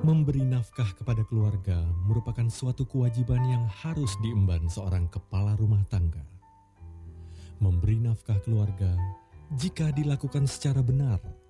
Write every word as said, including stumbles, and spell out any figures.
Memberi nafkah kepada keluarga merupakan suatu kewajiban yang harus diemban seorang kepala rumah tangga. Memberi nafkah keluarga, jika dilakukan secara benar,